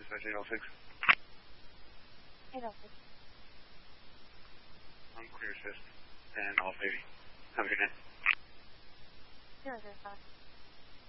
dispatch 806. 806. I'm clear assist and off 80. Have a good night. 005.